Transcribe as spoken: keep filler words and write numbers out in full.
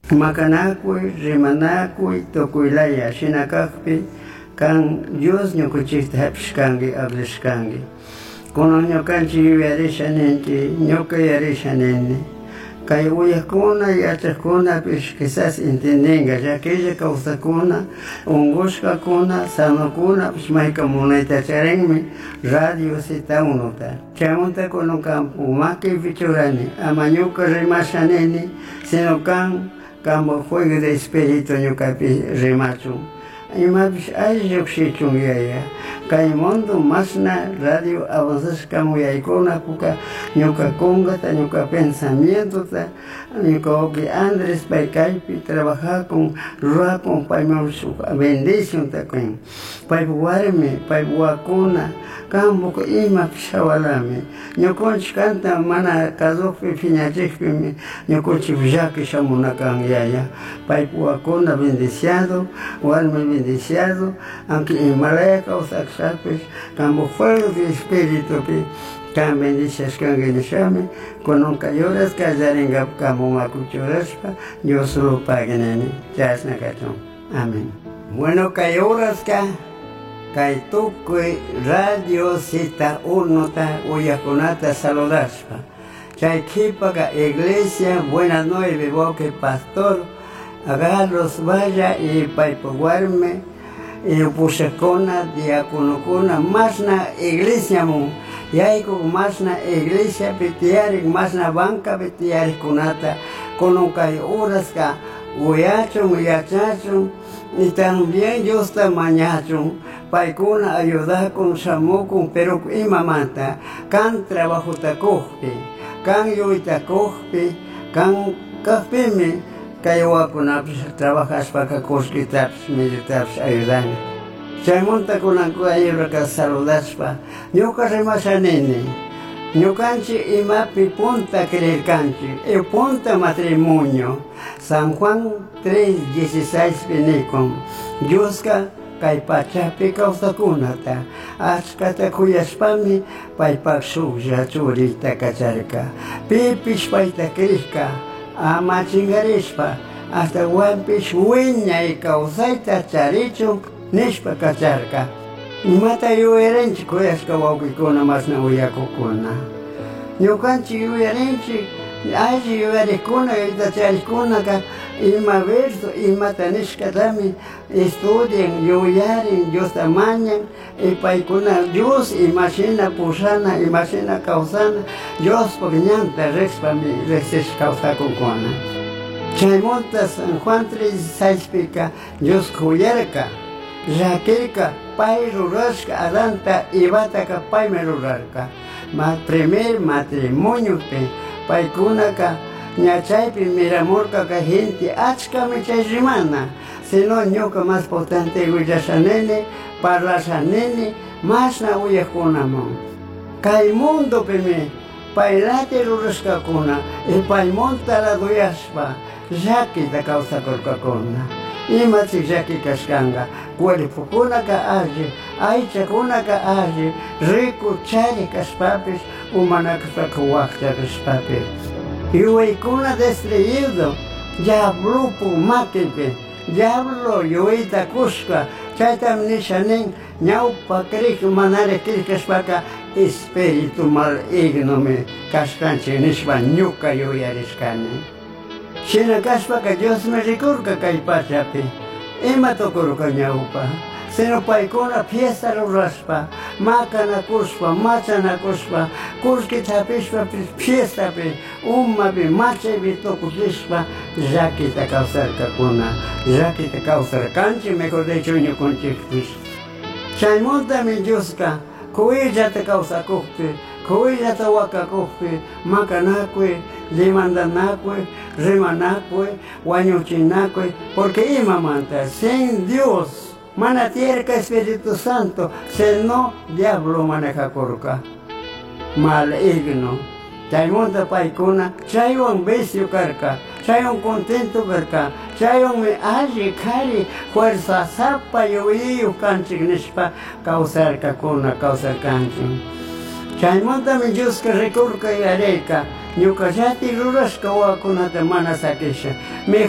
Makanakuy, rimanakuy, tukuylaya, shinakakpi, kan Dios ñukuchikta hapishkangi, ablishkangi. Kuno ñukanchi yuyarishaninki, ñuka yarishanini. Kay uyakuna, yachakuna, pish quizás intendinga, yakilla kawsakuna, ungushkakuna, sanokuna, pish mayka munayta charinmi, radio sita unuta. Chamunta kuno kampu, maki fichurani, ama ñuka rimashanini, sino kan, como juego de espíritu ñukapi rimachu. Imapish ayllukshikun yaya. Kay mundo masna radio avanzashka muyaykuna puka ñuka kungata, ñuka pensamiento ta, ñuka oki Andrés pay kaypi trabajar con ruha con pay bendición ta kun. Pay warmi, pay wakuna, kambuko imapish hawalami. Ñukunchik kanta mana kazukpi piñachikpi ñukunchik llaki shamunakan yaya. Pay wakuna bendiciado, warmi bendiciado, aunque Himalaya causa pues, como fuego de espíritu, can bendicias can genishame, con un cayoras callarenga como macuchuraspa, yo solo paganani, jasna cachón. Amén. Bueno, cayoras ka, kaituque radio sita unota, uyakunata saludaspa. Chaykipaga iglesia, buenas noches, boque pastor, agarros vaya y paipuarme. Y pusakona, diaconocona, masna iglesia mu, yaiko masna iglesia petiarik, masna banca petiarik kunata, con un kay horas ka, uyachon, uyachachon, y también yo está mañachon, paikuna ayudar con samukun, pero imamanta, kan trabajo takohpe, kan yo takohpe, kan kahpeme, Kayawakuna trabajas para koski taps, militaps ayudan. Chaymonta kunanku ayuraka saludaspa. Ñuka rimashanini. Ñukanchi imapi punta creerkanchi. E punta matrimonio. San Juan tres dieciséis pinikon. Yuska kay pachapi kawsakunata. Achkata kuyaspami paypak suklla churita kacharka. Pipish payta krishka. Ama chingarishpa, hasta guampish wiña y causaita charichu, nishpa kacharka. Mata yuyarenchi kuyashka wawkikuna masna uyakukuna. Ñukanchi yuyarenchi, alli yuyarikuna, yuyta charikuna ka, ima verso, imata nishkatami, estudien, yuyaren, Dios tamañan, y paikuna Dios, imagina pusana, imagina causana, Dios pogñanta, respa mi, reses causa kukuna. Chaymonta San Juan tres dieciséis pica, Dios kuyarka, Raquelka, pay rurashka, adanta, ibataka, pay merurarka. Ma primer matrimonio pe, paikuna ka, ñachaypi miramorka ka gente, achka me chayrimana. Sino ñuka más potente uyashanene, parlashanene, más na uyakunamon. Kay mundo peme, pailate rurashkakuna, y paymonta la duyashpa, yaki da causa korkakuna. Imatsi yaki kashkanga, cuerpokuna ka aji, aychakuna ka aji, rico chari kaspapis, umanakaspakuwakta kaspapis. Yuwaykuna destruido, diablo pumakepe, diablo yuita kushka, chaytam nishanin, ñaupa krik manare krikaspaka, espíritu maligno me kashkanchi nishpa ñuka yuyarishkani. Shina kashpaka Dios me rikurka kay pachapi, ima tokuruka ñaupa. Sino paikuna fiesta rurashpa, makana kushpa, machana kushpa, kurki tapishpa fiesta pi, umma pi, mache pi tokutishpa, yakita kausarka kuna, yakita kausarkanchi, mejor dicho ñukunchikpis. Chaymonta mi Dioska, kuillata kausakukpi, kuillata wakakukpi, makanakui, limandanakui, rimanakui, wañuchinakui, porque imamanta, sin Dios, mana tierca Espíritu Santo, se no diablo maneja corca, maligno. Chaymonta paikuna, chayon vicio carca, chayon contento carca, chayon me alli cari, fuerza zapa yuyu canchik nishpa, causar kakuna, causar canchik. Chaymonta mi Diosca recurca y areca, ñuka llati rurashka wakunata mana sakisha.